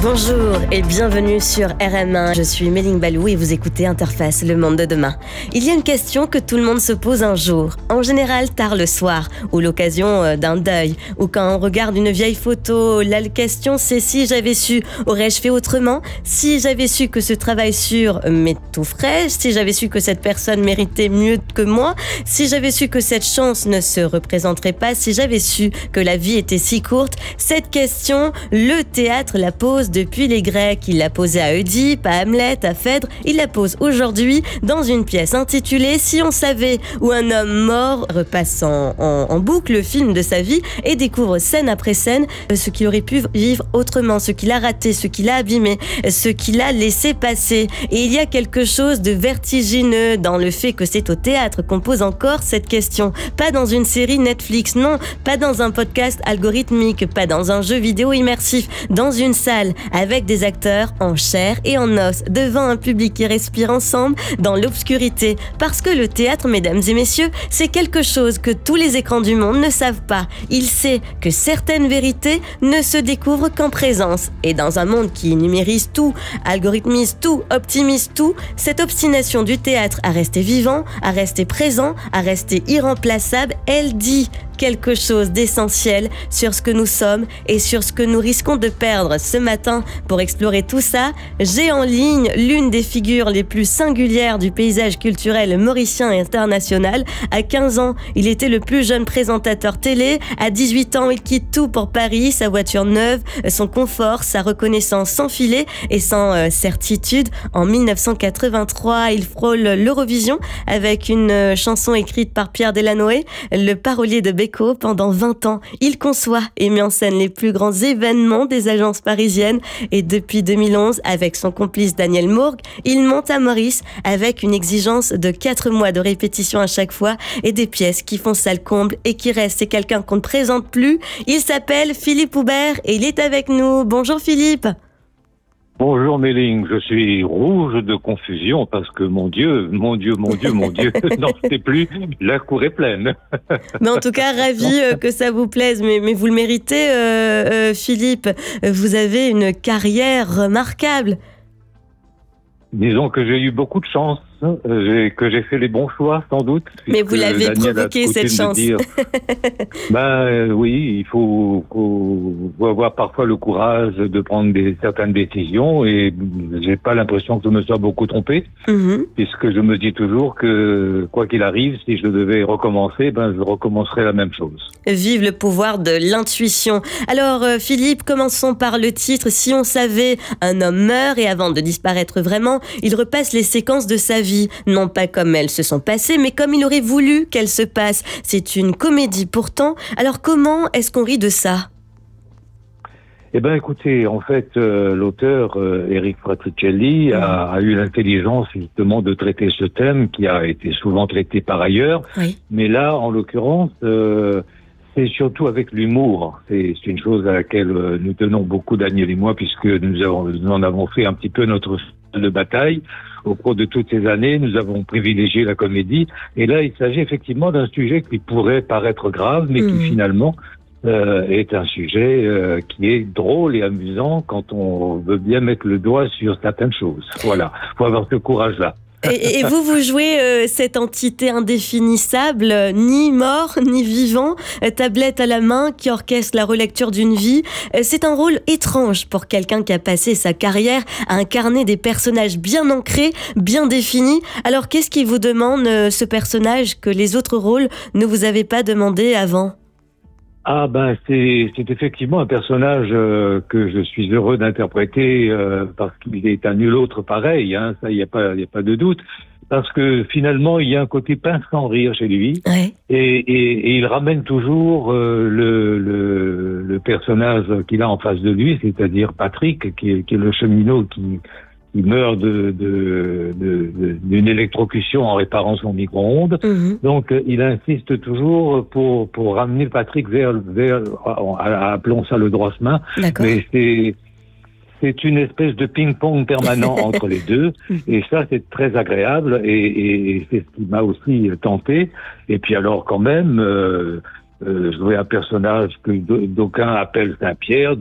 Bonjour et bienvenue sur RM1. Je suis Méline Balou et vous écoutez Interface, le monde de demain. Il y a une question que tout le monde se pose un jour, en général tard le soir, ou l'occasion d'un deuil, ou quand on regarde une vieille photo. La question c'est: si j'avais su, aurais-je fait autrement? Si j'avais su que ce travail sûr m'est tout frais, si j'avais su que cette personne méritait mieux que moi, si j'avais su que cette chance ne se représenterait pas, si j'avais su que la vie était si courte, cette question, le théâtre la pose depuis les Grecs. Il l'a posée à Oedipe, à Hamlet, à Phèdre. Il la pose aujourd'hui dans une pièce intitulée « Si on savait », où un homme mort repasse en boucle le film de sa vie et découvre scène après scène ce qu'il aurait pu vivre autrement, ce qu'il a raté, ce qu'il a abîmé, ce qu'il a laissé passer. Et il y a quelque chose de vertigineux dans le fait que c'est au théâtre qu'on pose encore cette question. Pas dans une série Netflix, non, pas dans un podcast algorithmique, pas dans un jeu vidéo immersif, dans une salle, avec des acteurs en chair et en os, devant un public qui respire ensemble dans l'obscurité. Parce que le théâtre, mesdames et messieurs, c'est quelque chose que tous les écrans du monde ne savent pas. Il sait que certaines vérités ne se découvrent qu'en présence. Et dans un monde qui numérise tout, algorithmise tout, optimise tout, cette obstination du théâtre à rester vivant, à rester présent, à rester irremplaçable, elle dit quelque chose d'essentiel sur ce que nous sommes et sur ce que nous risquons de perdre. Ce matin, pour explorer tout ça, j'ai en ligne l'une des figures les plus singulières du paysage culturel mauricien et international. À 15 ans, il était le plus jeune présentateur télé. À 18 ans, il quitte tout pour Paris, sa voiture neuve, son confort, sa reconnaissance sans filet et sans certitude. En 1983, il frôle l'Eurovision avec une chanson écrite par Pierre Delanoë, le parolier de Beko. Pendant 20 ans, il conçoit et met en scène les plus grands événements des agences parisiennes. Et depuis 2011, avec son complice Daniel Mourgue, il monte à Maurice avec une exigence de 4 mois de répétition à chaque fois et des pièces qui font salle comble et qui restent. C'est quelqu'un qu'on ne présente plus. Il s'appelle Philippe Houbert et il est avec nous. Bonjour Philippe. Bonjour Méline, je suis rouge de confusion parce que mon Dieu, n'en sais plus, la cour est pleine. Mais en tout cas, ravi que ça vous plaise, mais vous le méritez Philippe, vous avez une carrière remarquable. Disons que j'ai eu beaucoup de chance, que j'ai fait les bons choix sans doute. Mais vous l'avez provoqué cette chance. Oui, il faut avoir parfois le courage de prendre certaines décisions et j'ai pas l'impression que je me sois beaucoup trompé, puisque je me dis toujours que quoi qu'il arrive, si je devais recommencer, je recommencerais la même chose. Vive le pouvoir de l'intuition. Alors Philippe, commençons par le titre. Si on savait, un homme meurt et avant de disparaître vraiment, il repasse les séquences de sa vie, non pas comme elles se sont passées, mais comme il aurait voulu qu'elles se passent. C'est une comédie pourtant. Alors comment est-ce qu'on rit de ça ? Écoutez, en fait, l'auteur Eric Fratricelli a eu l'intelligence justement de traiter ce thème qui a été souvent traité par ailleurs. Oui. Mais là, en l'occurrence, c'est surtout avec l'humour. C'est une chose à laquelle nous tenons beaucoup, Daniel et moi, puisque nous en avons fait un petit peu notre de bataille. Au cours de toutes ces années, nous avons privilégié la comédie. Et là, il s'agit effectivement d'un sujet qui pourrait paraître grave, mais qui finalement est un sujet qui est drôle et amusant quand on veut bien mettre le doigt sur certaines choses. Voilà, faut avoir ce courage-là. Et vous jouez cette entité indéfinissable, ni mort, ni vivant, tablette à la main, qui orchestre la relecture d'une vie. C'est un rôle étrange pour quelqu'un qui a passé sa carrière à incarner des personnages bien ancrés, bien définis. Alors qu'est-ce qui vous demande ce personnage que les autres rôles ne vous avaient pas demandé avant ? C'est effectivement un personnage que je suis heureux d'interpréter parce qu'il est à nul autre pareil, ça il y a pas de doute, parce que finalement il y a un côté pince sans rire chez lui. Ouais. Et il ramène toujours le personnage qu'il a en face de lui, c'est-à-dire Patrick qui est le cheminot qui meurt d'une électrocution en réparant son micro-ondes. Donc, il insiste toujours pour ramener Patrick vers appelons ça le droit chemin. Mais c'est une espèce de ping-pong permanent entre les deux. Et ça, c'est très agréable. Et c'est ce qui m'a aussi tenté. Et puis alors, quand même, jouer un personnage que d'aucuns appellent Saint-Pierre,